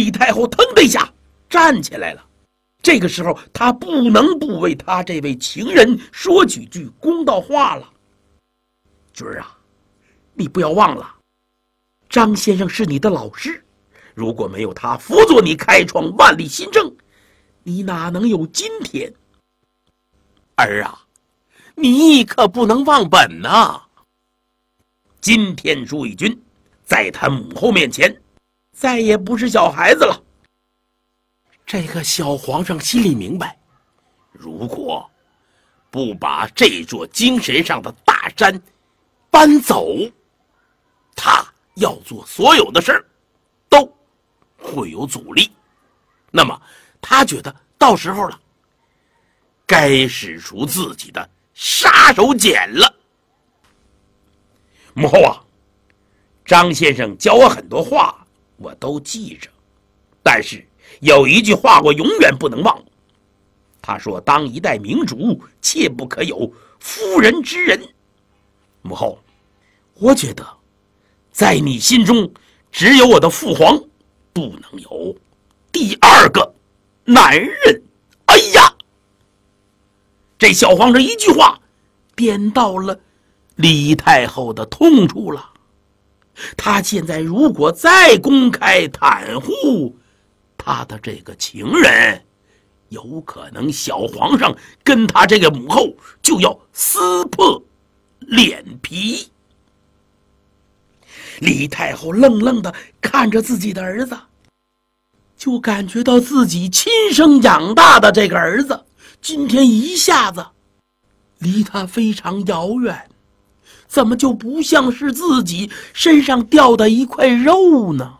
李太后腾的一下站起来了。这个时候，她不能不为她这位情人说几句公道话了。军儿啊，你不要忘了，张先生是你的老师，如果没有他辅佐你开创万历新政，你哪能有今天？ 儿啊，你可不能忘本呐！ 今天朱翊钧在他母后面前再也不是小孩子了。 这个小皇上心里明白，如果不把这座精神上的大山搬走，他要做所有的事儿都会有阻力。那么他觉得到时候了，该使出自己的杀手锏了。 母后啊，张先生教我很多话，我都记着，但是有一句话我永远不能忘。他说：“当一代明主，切不可有夫人之仁。”母后，我觉得，在你心中，只有我的父皇，不能有第二个男人。哎呀，这小皇上一句话，点到了李太后的痛处了。他现在如果再公开袒护他的这个情人，有可能小皇上跟他这个母后就要撕破脸皮。李太后愣愣地看着自己的儿子，就感觉到自己亲生养大的这个儿子今天一下子离他非常遥远，怎么就不像是自己身上掉的一块肉呢？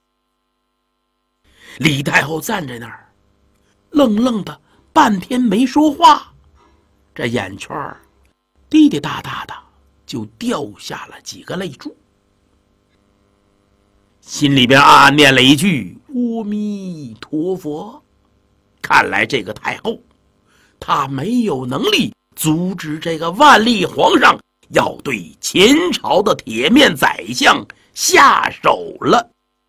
李太后站在那儿，愣愣的半天没说话，这眼圈滴滴答答的就掉下了几个泪珠，心里边暗暗念了一句阿弥陀佛。看来这个太后她没有能力阻止这个万历皇上要对前朝的铁面宰相下手了。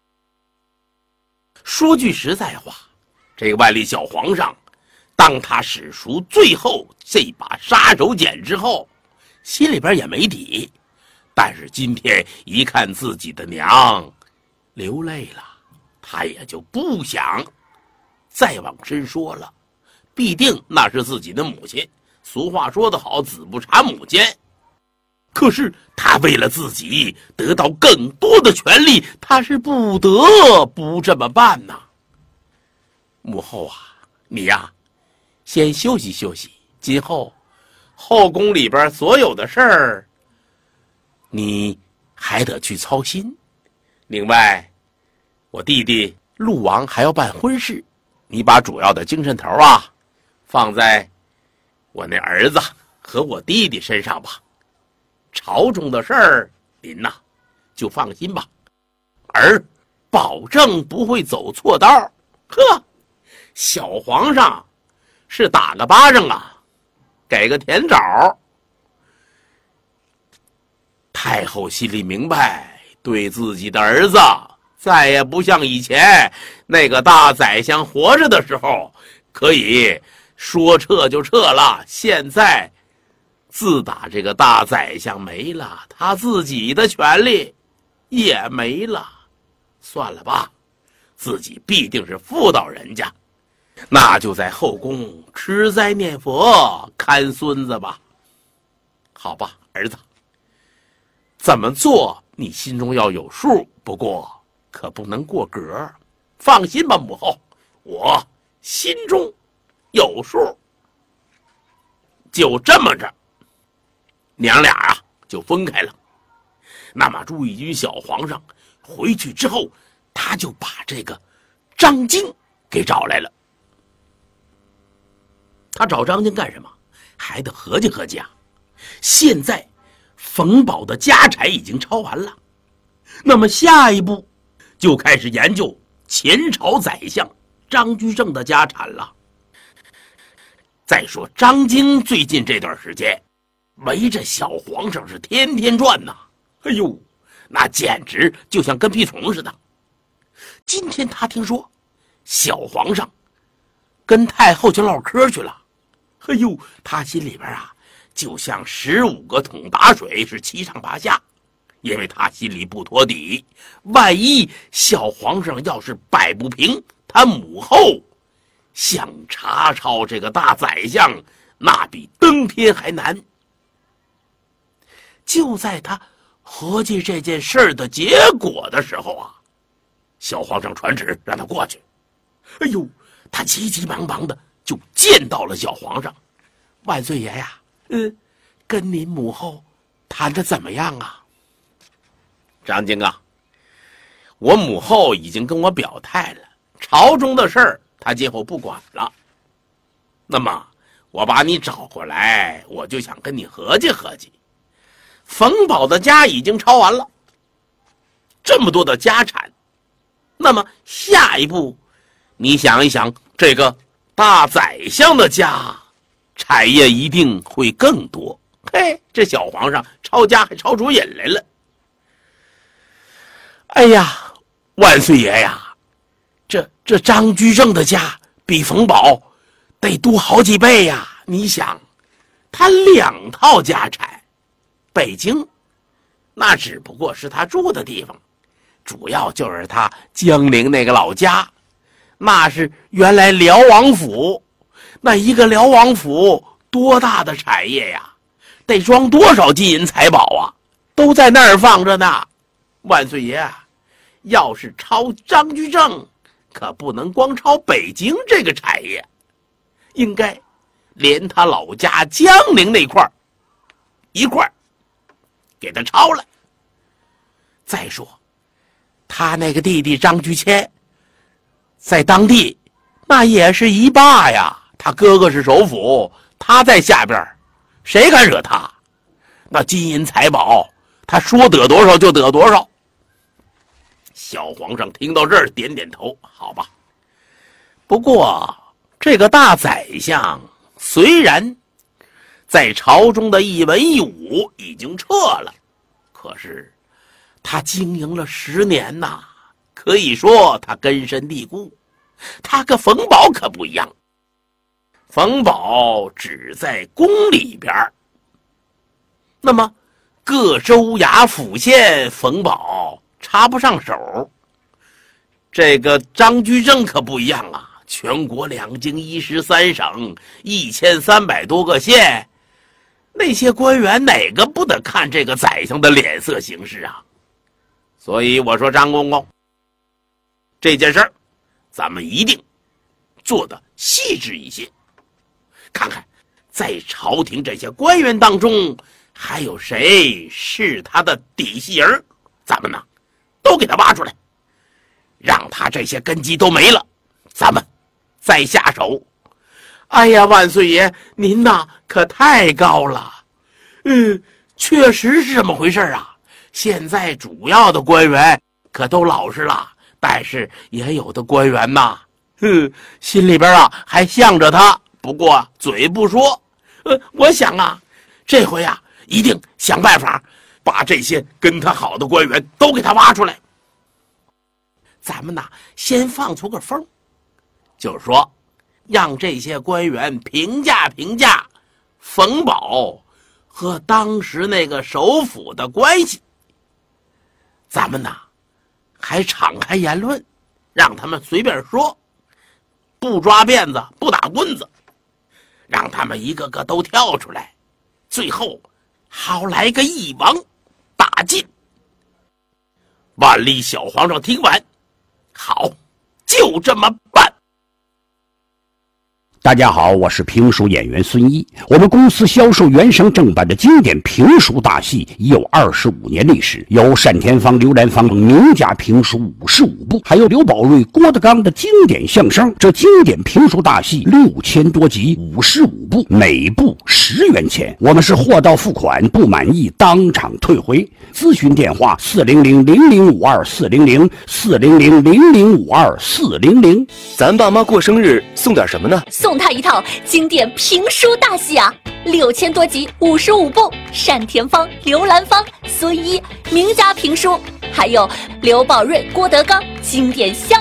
说句实在话，这个万历小皇上当他使出最后这把杀手锏之后，心里边也没底，但是今天一看自己的娘流泪了，他也就不想再往深说了，必定那是自己的母亲，俗话说得好，子不查母奸。可是他为了自己得到更多的权利，他是不得不这么办呐。母后啊，你呀，先休息休息，今后后宫里边所有的事儿，你还得去操心。另外，我弟弟陆王还要办婚事，你把主要的精神头啊放在我那儿子和我弟弟身上吧。朝中的事儿，您呐就放心吧，儿保证不会走错道。呵，小皇上是打个巴掌啊，给个甜枣。太后心里明白，对自己的儿子再也不像以前那个大宰相活着的时候可以说撤就撤了，现在自打这个大宰相没了，他自己的权利也没了。算了吧，自己必定是妇道人家，那就在后宫吃斋念佛看孙子吧。好吧，儿子，怎么做你心中要有数，不过可不能过格。放心吧，母后，我心中有数。就这么着，娘俩啊就分开了。那么朱翊钧小皇上回去之后，他就把这个张京给找来了。他找张京干什么？还得合计合计啊。现在冯保的家产已经抄完了，那么下一步就开始研究前朝宰相张居正的家产了。再说张京最近这段时间围着小皇上是天天转呐，哎呦，那简直就像跟屁虫似的。 今天他听说小皇上跟太后去唠嗑去了，哎呦，他心里边就像15个桶打水，是七上八下。因为他心里不妥底，万一小皇上要是摆不平他母后，想查抄这个大宰相，那比登天还难。就在他合计这件事的结果的时候小皇上传旨让他过去。哎呦，他急急忙忙的就见到了小皇上。万岁爷呀，跟您母后谈得怎么样啊？张京啊，我母后已经跟我表态了，朝中的事儿她今后不管了。那么我把你找过来，我就想跟你合计合计。冯保的家已经抄完了，这么多的家产，那么下一步你想一想，这个大宰相的家产业一定会更多。嘿，这小皇上抄家还抄出瘾来了。哎呀，万岁爷呀，这张居正的家比冯保得多好几倍呀！你想，他2套家产，北京那只不过是他住的地方，主要就是他江陵那个老家，那是原来辽王府，那一个辽王府多大的产业呀，得装多少金银财宝啊，都在那儿放着呢。万岁爷要是抄张居正，可不能光抄北京这个产业，应该连他老家江陵那块一块给他抄了。再说他那个弟弟张居谦在当地那也是一霸呀，他哥哥是首辅，他在下边，谁敢惹他？那金银财宝他说得多少就得多少。小皇上听到这儿点点头，好吧。不过这个大宰相虽然在朝中的一文一武已经撤了，可是他经营了10年呐，可以说他根深蒂固。他跟冯保可不一样，冯保只在宫里边，那么各州衙府县冯保插不上手。这个张居正可不一样啊，全国2京1市3省1300多个县，那些官员哪个不得看这个宰相的脸色行事啊？所以我说张公公，这件事儿咱们一定做得细致一些，看看在朝廷这些官员当中还有谁是他的底细人，咱们呢都给他挖出来，让他这些根基都没了，咱们再下手。哎呀，万岁爷您呐可太高了。确实是这么回事啊。现在主要的官员可都老实了，但是也有的官员呐，心里边还向着他，不过嘴不说。我想这回一定想办法把这些跟他好的官员都给他挖出来。咱们先放出个风，就是说让这些官员评价冯保和当时那个首辅的关系。咱们还敞开言论，让他们随便说，不抓辫子不打棍子，让他们一个个都跳出来，最后好来个一网打尽。万历小皇上听完，好，就这么办。 大家好，我是评书演员孙一。我们公司销售原声正版的经典评书大戏已有25年历史，有单田芳、刘兰芳名家评书55部，还有刘宝瑞、郭德纲的经典相声。这经典评书大戏6000多集，55部，每部10元钱。我们是货到付款，不满意当场退回。咨询电话400-0052-400，400-0052-400。 咱爸妈过生日送点什么呢？ 送他一套经典评书大戏啊，6000多集，55部，单田芳、刘兰芳、孙一名家评书，还有刘宝瑞、郭德纲经典相